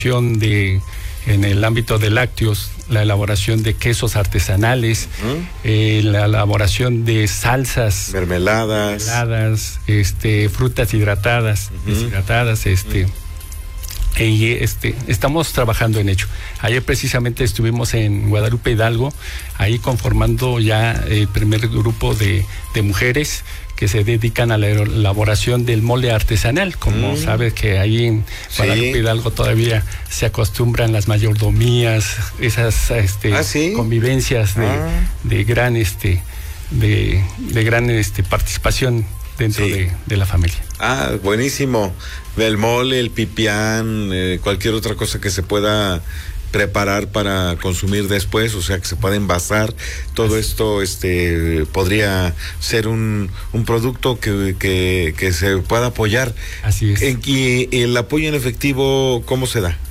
en el ámbito de lácteos, la elaboración de quesos artesanales, la elaboración de salsas, mermeladas, frutas hidratadas, deshidratadas, y estamos trabajando en ello. Ayer precisamente estuvimos en Guadalupe Hidalgo, ahí conformando ya el primer grupo de mujeres que se dedican a la elaboración del mole artesanal. Como sabes que ahí en Guadalupe Hidalgo todavía se acostumbran las mayordomías, esas convivencias de gran participación dentro de la familia. Ah, buenísimo. El mole, el pipián, cualquier otra cosa que se pueda preparar para consumir después, o sea, que se pueda envasar. Todo esto podría ser un producto que se pueda apoyar. Así es. Y el apoyo en efectivo, ¿cómo se da?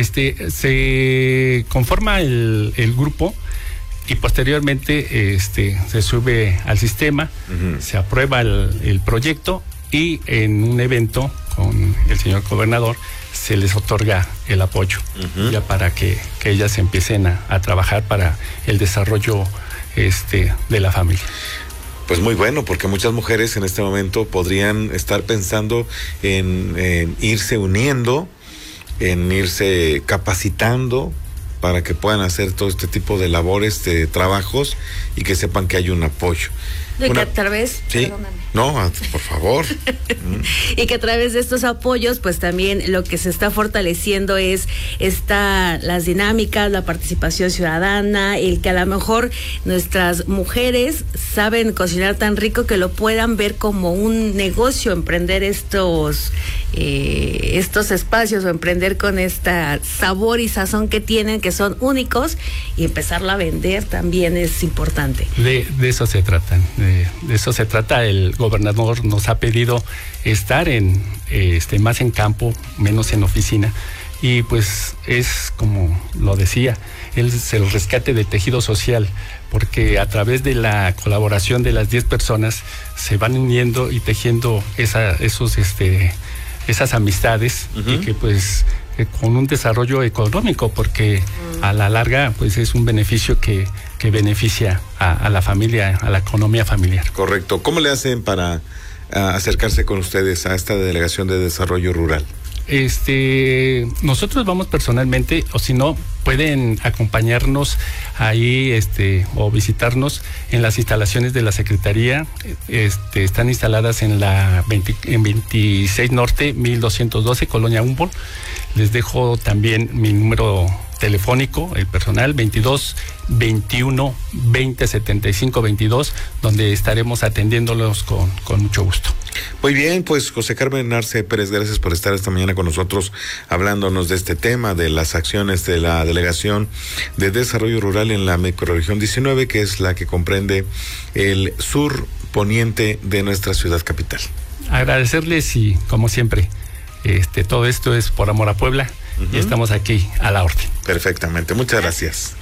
Se conforma el grupo y posteriormente se sube al sistema, se aprueba el proyecto y en un evento con el señor gobernador se les otorga el apoyo ya para que ellas empiecen a trabajar para el desarrollo de la familia. Pues muy bueno, porque muchas mujeres en este momento podrían estar pensando en irse uniendo, en irse capacitando para que puedan hacer todo este tipo de labores, de trabajos, y que sepan que hay un apoyo. Y que a través, por favor. Y que a través de estos apoyos, pues también lo que se está fortaleciendo es las dinámicas, la participación ciudadana, el que a lo mejor nuestras mujeres saben cocinar tan rico que lo puedan ver como un negocio, emprender estos espacios o emprender con esta sabor y sazón que tienen, que son únicos, y empezarlo a vender también es importante. De eso se trata. De eso se trata. El gobernador nos ha pedido estar más en campo, menos en oficina, y pues es como lo decía, el rescate del tejido social, porque a través de la colaboración de las 10 personas se van uniendo y tejiendo esas amistades, y que pues con un desarrollo económico, porque a la larga pues es un beneficio que beneficia a la familia, a la economía familiar. Correcto. ¿Cómo le hacen para acercarse con ustedes a esta Delegación de Desarrollo Rural? Nosotros vamos personalmente, o si no, pueden acompañarnos ahí o visitarnos en las instalaciones de la Secretaría. Están instaladas en 26 Norte, 1212, Colonia Humboldt. Les dejo también mi número telefónico, el personal, 22 21 20 75 22, donde estaremos atendiéndolos con mucho gusto. Muy bien, pues José Carmen Arce Pérez, gracias por estar esta mañana con nosotros hablándonos de este tema, de las acciones de la Delegación de Desarrollo Rural en la Microrregión 19, que es la que comprende el sur poniente de nuestra ciudad capital. Agradecerles, y como siempre, todo esto es por amor a Puebla. Y estamos aquí a la orden. Perfectamente, muchas gracias.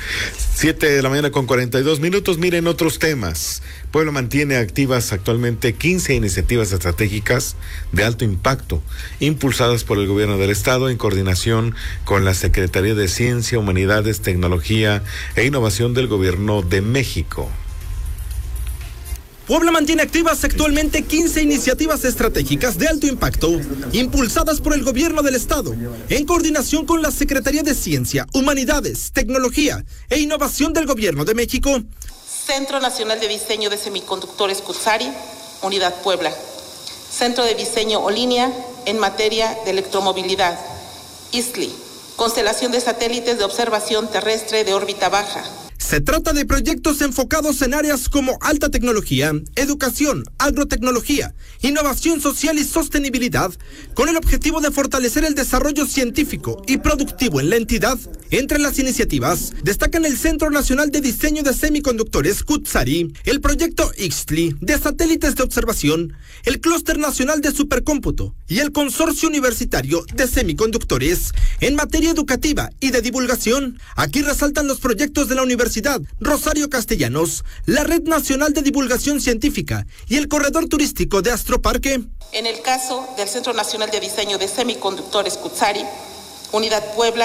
7:42 a.m. Miren otros temas. Puebla mantiene activas actualmente 15 iniciativas estratégicas de alto impacto, impulsadas por el gobierno del estado en coordinación con la Secretaría de Ciencia, Humanidades, Tecnología e Innovación del Gobierno de México. Puebla mantiene activas actualmente 15 iniciativas estratégicas de alto impacto, impulsadas por el gobierno del estado, en coordinación con la Secretaría de Ciencia, Humanidades, Tecnología e Innovación del Gobierno de México. Centro Nacional de Diseño de Semiconductores Cutzari, Unidad Puebla. Centro de Diseño Olinia en materia de electromovilidad. ISLI, constelación de satélites de observación terrestre de órbita baja. Se trata de proyectos enfocados en áreas como alta tecnología, educación, agrotecnología, innovación social y sostenibilidad, con el objetivo de fortalecer el desarrollo científico y productivo en la entidad. Entre las iniciativas destacan el Centro Nacional de Diseño de Semiconductores Cutzari, el proyecto IXTLI de satélites de observación, el Clúster Nacional de Supercómputo y el Consorcio Universitario de Semiconductores en materia educativa y de divulgación. Aquí resaltan los proyectos de la Universidad Rosario Castellanos, la Red Nacional de Divulgación Científica y el Corredor Turístico de Astroparque. En el caso del Centro Nacional de Diseño de Semiconductores Cutzari, Unidad Puebla,